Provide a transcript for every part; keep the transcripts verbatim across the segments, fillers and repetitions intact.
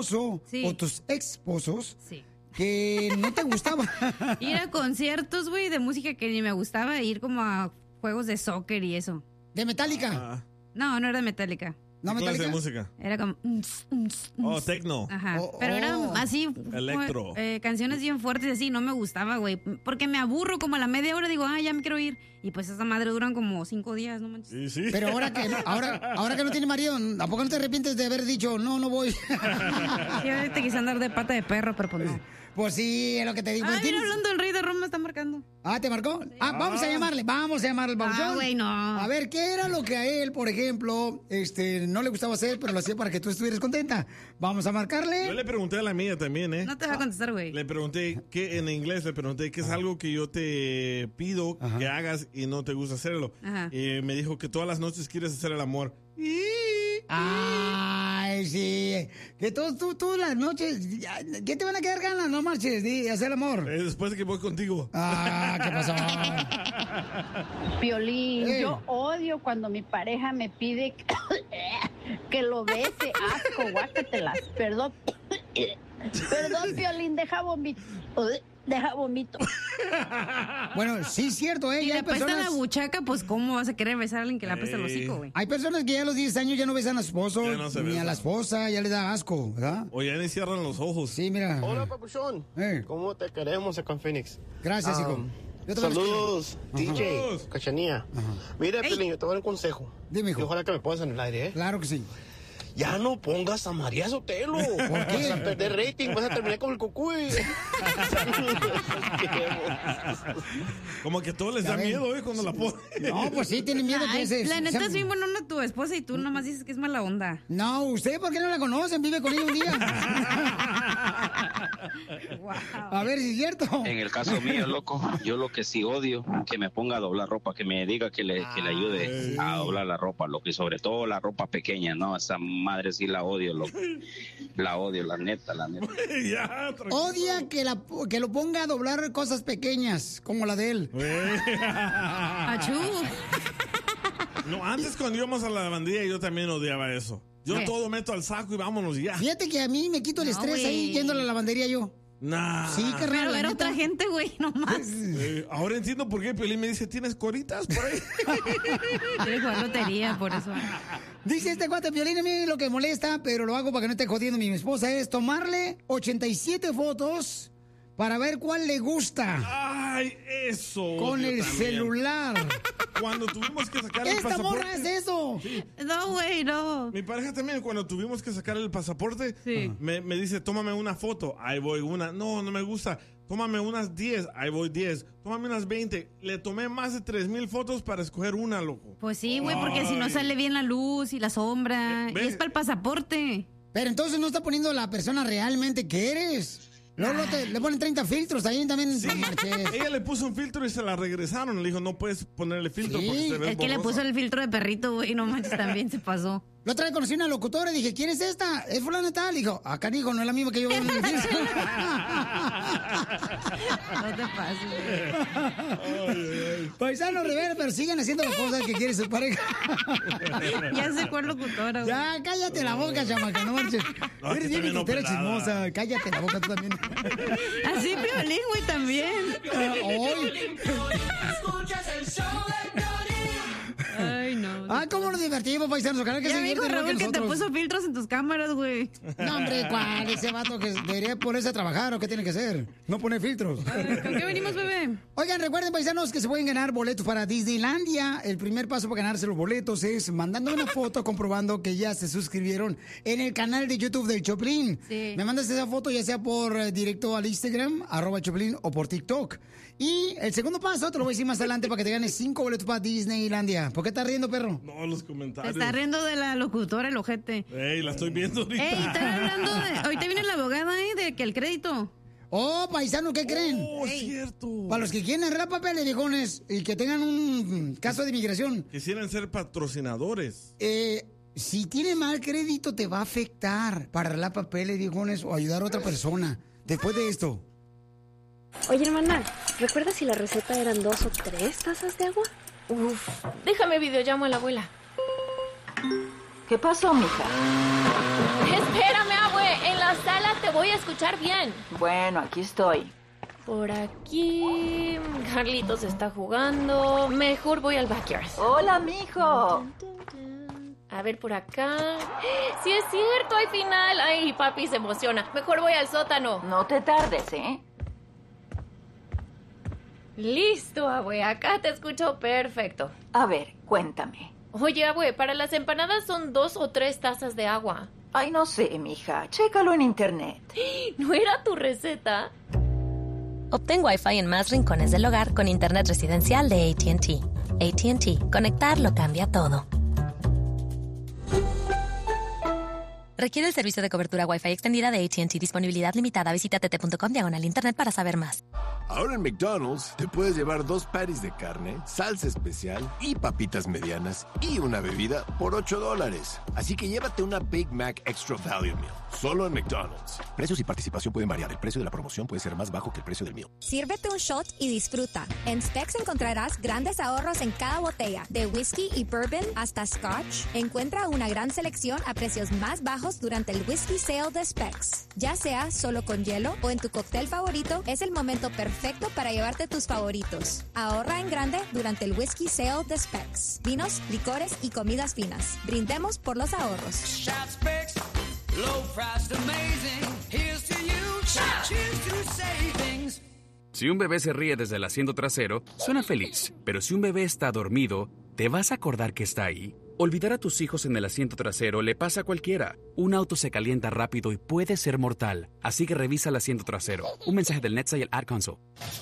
Sí. O tus ex esposos. Sí. Que no te gustaba. Ir a conciertos, güey, de música que ni me gustaba. Ir como a juegos de soccer y eso. ¿De Metallica? Ah. No, no era de Metallica. ¿No ¿Qué clase Metallica? de música? Era como... Oh, techno. Ajá. Oh, Pero oh. eran así... Electro. eh, canciones bien fuertes y así. No me gustaba, güey. Porque me aburro como a la media hora. Digo, ah, ya me quiero ir. Y pues esa madre duran como cinco días, no manches. Sí, sí. Pero ahora que, ahora, ahora que no tiene marido, ¿a poco no te arrepientes de haber dicho, no, no voy? Sí, ahorita quise andar de pata de perro, pero pues no. Pues sí, es lo que te digo. Ah, Pues mira, tienes- hablando del rey de Roma, me está marcando. Ah, ¿te marcó? Ah, vamos a llamarle, vamos a llamarle al babuchón. Ah, güey, no. A ver, ¿qué era lo que a él, por ejemplo, este, no le gustaba hacer, pero lo hacía para que tú estuvieras contenta? Vamos a marcarle. Yo le pregunté a la mía también, ¿eh? No te va a contestar, güey. Le pregunté, que en inglés le pregunté, ¿qué es algo que yo te pido Ajá. que hagas y no te gusta hacerlo? Ajá. Y me dijo que todas las noches quieres hacer el amor. Ay, sí. Que todos, tú, tú las noches, ya, ¿qué te van a quedar ganas? No marches, de hacer amor. Eh, después de que voy contigo. Ah, ¿qué pasó? Piolín, Ey. yo odio cuando mi pareja me pide que lo bese, asco, guácatelas. Perdón, perdón, Piolín, deja vomito, deja vomito. Bueno, sí es cierto, ¿eh? Si Ya le hay apesta personas, la buchaca, pues ¿cómo vas a querer besar a alguien que le apesta el Ey. hocico, güey? hay personas que ya a los diez años ya no besan a su esposo, Ya no se ni a besan. la esposa, ya le da asco, ¿verdad? O ya ni cierran los ojos. Sí, mira. Hola, papuchón. Eh. ¿Cómo te queremos acá en Phoenix? Gracias, hijo. Um, Yo también los saludos, D J, Saludos. Cachanía. Mira, Ey. Piolín, yo te voy a dar un consejo. Dime, hijo. Y ojalá que me pongas en el aire, ¿eh? Claro que sí. Ya no pongas a María Sotelo. ¿Por qué? Vas a perder rating, vas a terminar con el cucuy. Como que todo les Ya da ven. miedo, ¿eh? Cuando la ponen. No, pues sí, tienen miedo que Ay, ese... la neta sea- es bien buenona tu esposa y tú nomás dices que es mala onda. No, ¿usted por qué no la conocen? Vive con ella un día. Wow. A ver si es cierto. En el caso mío, loco, yo lo que sí odio, que me ponga a doblar ropa, que me diga que le, que le ayude a doblar la ropa, loco, y sobre todo la ropa pequeña, ¿no? Esa madre sí la odio, loco. La odio, la neta, la neta. Ya, tranquilo. Odia que, la, que lo ponga a doblar cosas pequeñas, como la de él. Achú. No, antes cuando íbamos a la lavandería yo también odiaba eso. Yo ¿Qué? todo meto al saco y vámonos y ya. Fíjate que a mí me quito el No, estrés güey. ahí yendo a la lavandería yo. Nah. Sí, carnal. Pero la era neta. otra gente, güey, nomás. Eh, ahora entiendo por qué Piolín me dice, ¿tienes coritas por ahí? Quiere jugar lotería, por eso. Dice este cuate Piolín, a mí lo que molesta, pero lo hago para que no esté jodiendo mi esposa, es tomarle ochenta y siete fotos para ver cuál le gusta Ay, eso. con odio el también. celular. Cuando tuvimos que sacar el ¡Esta pasaporte. morra es eso! No, güey, no. Mi pareja también, cuando tuvimos que sacar el pasaporte, Sí. me, me dice, tómame una foto. Ahí voy una. No, no me gusta. Tómame unas diez. Ahí voy diez. Tómame unas veinte. Le tomé más de tres mil fotos para escoger una, loco. Pues sí, güey, porque si no Ay. sale bien la luz y la sombra. Ve- Y es para el pasaporte. Pero entonces no está poniendo la persona realmente que eres. Luego luego te- le ponen treinta filtros, ahí también Sí. no marches. Ella le puso un filtro y se la regresaron. Le dijo, no puedes ponerle filtro Sí. porque se ve El que le borrosa. puso el filtro de perrito, güey, no manches, también se pasó. La otra vez conocí una locutora y dije, ¿quién es esta? Es fulana tal. Dijo, acá hijo, no es la misma que yo veo en el filtro. No te pases, güey. Paisanos de ver, pero sigan haciendo las cosas que quiere su pareja. Ya sé cuál locutora, güey. Ya, cállate la boca, chamaca, no marches. No, Eres que bien también no pistera pelada. chismosa. Cállate la boca tú también. Así Piolín, güey, también. Ah, hoy. Escuchas el show de Piolín. Ay, no. Ah, cómo nos divertimos, paisanos. Ojalá que Ya se me dijo diviertan igual Raúl que te nosotros. puso filtros en tus cámaras, güey. No, hombre, ¿cuál? Ese vato que debería ponerse a trabajar o qué tiene que hacer. No poner filtros. ¿Con qué venimos, bebé? Oigan, recuerden, paisanos, que se pueden ganar boletos para Disneylandia. El primer paso para ganarse los boletos es mandando una foto comprobando que ya se suscribieron en el canal de YouTube del Choplin. Sí. Me mandas esa foto ya sea por eh, directo al Instagram, arroba Choplin, o por TikTok. Y el segundo paso te lo voy a decir más adelante para que te ganes cinco boletos para Disneylandia. ¿Por qué estás riendo, perro? No, los Te comentarios. está riendo de la locutora, el ojete. Ey, la estoy viendo ahorita. Ey, están hablando de... Ahorita viene la abogada, ¿eh? De que el crédito. Oh, paisano, ¿qué creen? Oh, es cierto. Para los que quieren arreglar papeles, viejones, y que tengan un caso de inmigración, Quisieran ser patrocinadores. eh, si tiene mal crédito te va a afectar para arreglar papeles, viejones, o ayudar a otra persona. Después de esto. Oye, hermana, ¿recuerdas si la receta eran dos o tres tazas de agua? Uf, déjame videollamo a la abuela. ¿Qué pasó, mija? Espérame, abue, en la te voy a escuchar bien. Bueno, aquí estoy. Por aquí... Carlitos está jugando. Mejor voy al backyard. Hola, mijo. A ver, por acá... ¡Sí es cierto! ¡Hay final! ¡Ay, papi se emociona! Mejor voy al sótano. No te tardes, ¿eh? Listo, abue. Acá te escucho perfecto. A ver, cuéntame. Oye, abue, para las empanadas son dos o tres tazas de agua. Ay, no sé, mija. Chécalo en internet. ¿No era tu receta? Obtén Wi-Fi en más rincones del hogar con internet residencial de A T and T. A T and T. Conectar lo cambia todo. Requiere el servicio de cobertura Wi-Fi extendida de A T and T. Disponibilidad limitada. Visita tt.com diagonal internet para saber más. Ahora en McDonald's te puedes llevar dos patties de carne, salsa especial y papitas medianas y una bebida por ocho dólares. Así que llévate una Big Mac Extra Value Meal. Solo en McDonald's. Precios y participación pueden variar. El precio de la promoción puede ser más bajo que el precio del meal. Sírvete un shot y disfruta. En Specs encontrarás grandes ahorros en cada botella. De whisky y bourbon hasta scotch. Encuentra una gran selección a precios más bajos durante el Whisky Sale de Specs. Ya sea solo con hielo o en tu cóctel favorito, es el momento perfecto para llevarte tus favoritos. Ahorra en grande durante el Whisky Sale de Specs. Vinos, licores y comidas finas. Brindemos por los ahorros. Low price amazing. Here's to you. Cheers to savings. Si un bebé se ríe desde el asiento trasero, suena feliz. Pero si un bebé está dormido, ¿te vas a acordar que está ahí? Olvidar a tus hijos en el asiento trasero le pasa a cualquiera. Un auto se calienta rápido y puede ser mortal. Así que revisa el asiento trasero. Un mensaje del NHTSA y el Ad Council.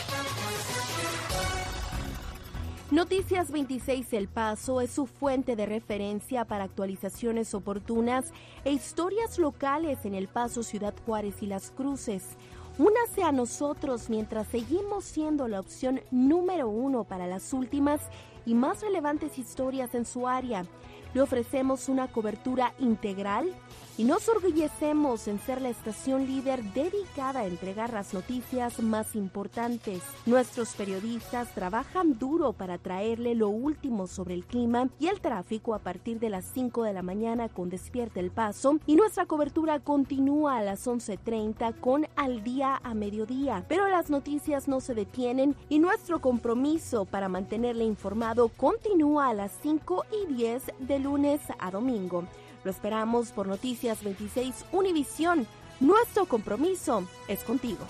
Noticias veintiséis El Paso es su fuente de referencia para actualizaciones oportunas e historias locales en El Paso, Ciudad Juárez y Las Cruces. Únase a nosotros mientras seguimos siendo la opción número uno para las últimas y más relevantes historias en su área. Le ofrecemos una cobertura integral y nos orgullecemos en ser la estación líder dedicada a entregar las noticias más importantes. Nuestros periodistas trabajan duro para traerle lo último sobre el clima y el tráfico a partir de las cinco de la mañana con Despierta El Paso, y nuestra cobertura continúa a las once treinta con Al Día a Mediodía. Pero las noticias no se detienen y nuestro compromiso para mantenerle informado continúa a las cinco y diez de lunes a domingo. Lo esperamos por Noticias veintiséis Univisión. Nuestro compromiso es contigo.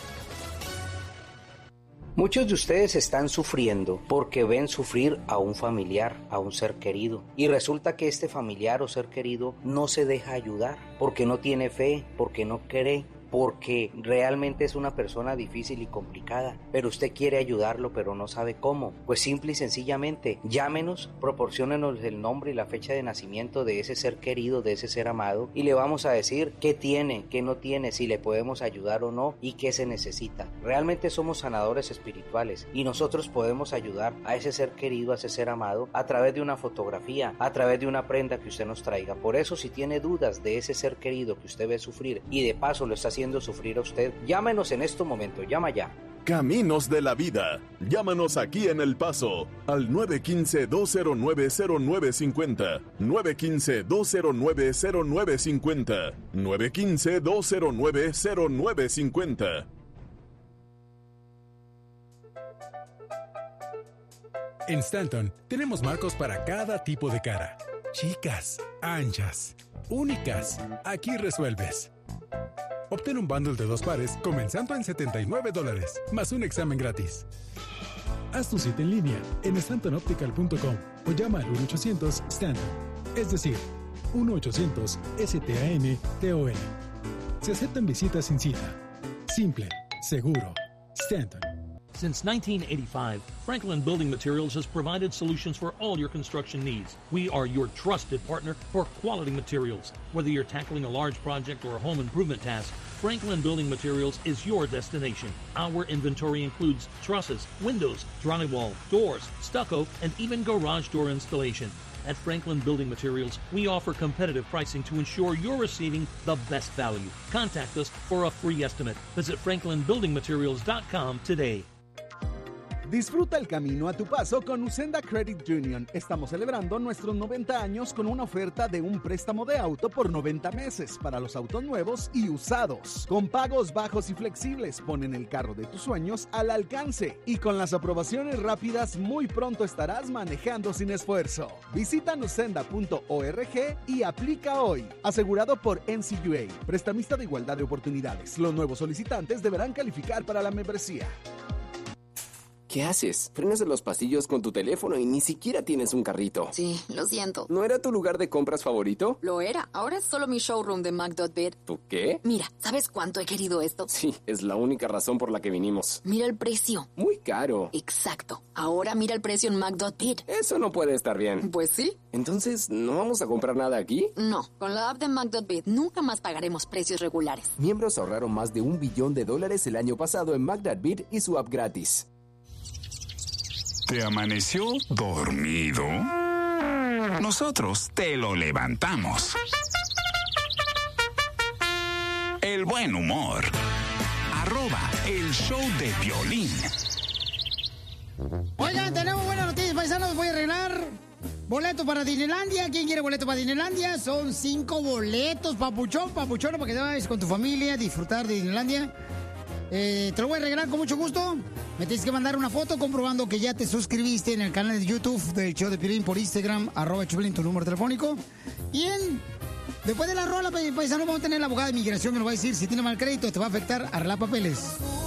Muchos de ustedes están sufriendo porque ven sufrir a un familiar, a un ser querido. Y resulta que este familiar o ser querido no se deja ayudar porque no tiene fe, porque no cree, porque realmente es una persona difícil y complicada, pero usted quiere ayudarlo pero no sabe cómo. Pues simple y sencillamente llámenos, proporciónenos el nombre y la fecha de nacimiento de ese ser querido, de ese ser amado, y le vamos a decir qué tiene, qué no tiene, si le podemos ayudar o no y qué se necesita. Realmente somos sanadores espirituales y nosotros podemos ayudar a ese ser querido, a ese ser amado, a través de una fotografía, a través de una prenda que usted nos traiga. Por eso, si tiene dudas de ese ser querido que usted ve sufrir y de paso lo está haciendo haciendo sufrir a usted, llámenos en este momento, llama ya. Caminos de la Vida. Llámanos aquí en El Paso al nueve uno cinco, dos cero nueve, cero nueve cinco cero, nueve uno cinco, dos cero nueve, cero nueve cinco cero, nueve uno cinco, dos cero nueve, cero nueve cinco cero. En Stanton tenemos marcos para cada tipo de cara. Chicas, anchas, únicas. Aquí resuelves. Obtén un bundle de dos pares comenzando en setenta y nueve dólares, más un examen gratis. Haz tu cita en línea en stanton optical punto com o llama al uno ochocientos Stanton, es decir, uno ochocientos S T A N T O N. Se aceptan visitas sin cita. Simple, seguro. Stanton. Since nineteen eighty-five, Franklin Building Materials has provided solutions for all your construction needs. We are your trusted partner for quality materials. Whether you're tackling a large project or a home improvement task, Franklin Building Materials is your destination. Our inventory includes trusses, windows, drywall, doors, stucco, and even garage door installation. At Franklin Building Materials, we offer competitive pricing to ensure you're receiving the best value. Contact us for a free estimate. Visit franklin building materials dot com today. Disfruta el camino a tu paso con Usenda Credit Union. Estamos celebrando nuestros noventa años con una oferta de un préstamo de auto por noventa meses para los autos nuevos y usados. Con pagos bajos y flexibles, ponen el carro de tus sueños al alcance. Y con las aprobaciones rápidas, muy pronto estarás manejando sin esfuerzo. Visita usenda punto org y aplica hoy. Asegurado por N C U A, prestamista de igualdad de oportunidades. Los nuevos solicitantes deberán calificar para la membresía. ¿Qué haces? Frenas en los pasillos con tu teléfono y ni siquiera tienes un carrito. Sí, lo siento. ¿No era tu lugar de compras favorito? Lo era. Ahora es solo mi showroom de Mac dot bid. ¿Tú qué? Mira, ¿sabes cuánto he querido esto? Sí, es la única razón por la que vinimos. Mira el precio. Muy caro. Exacto. Ahora mira el precio en Mac dot bid. Eso no puede estar bien. Pues sí. Entonces, ¿no vamos a comprar nada aquí? No. Con la app de Mac dot bid nunca más pagaremos precios regulares. Miembros ahorraron más de un billón de dólares el año pasado en Mac dot bid y su app gratis. ¿Te amaneció dormido? Nosotros te lo levantamos. El buen humor. Arroba el show de Piolín. Oigan, tenemos buenas noticias, paisanos. Voy a arreglar boleto para Disneylandia. ¿Quién quiere boleto para Disneylandia? Son cinco boletos, papuchón, papuchón, para que te vayas con tu familia a disfrutar de Disneylandia. Eh, te lo voy a regalar con mucho gusto. Me tienes que mandar una foto comprobando que ya te suscribiste en el canal de YouTube del show de Piolín por Instagram, arroba Piolín, tu número telefónico. Y en, después de la rola, paisano, vamos a tener la abogada de inmigración que nos va a decir si tiene mal crédito, te va a afectar, arreglar papeles.